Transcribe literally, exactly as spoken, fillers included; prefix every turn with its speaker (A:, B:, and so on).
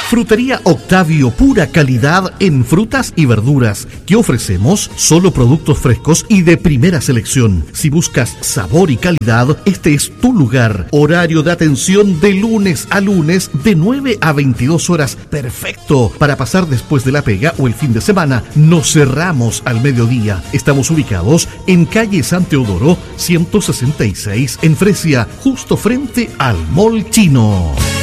A: Frutería Octavio, pura calidad en frutas y verduras, que ofrecemos solo productos frescos y de primera selección. Si buscas sabor y calidad, este es tu lugar. Horario de atención de lunes a lunes de nueve a veintidós horas. Perfecto para pasar después de la pega o el fin de semana. Nos cerramos al mediodía. Estamos ubicados en calle San Teodoro ciento sesenta y seis en Fresia, justo frente al Mall Chino.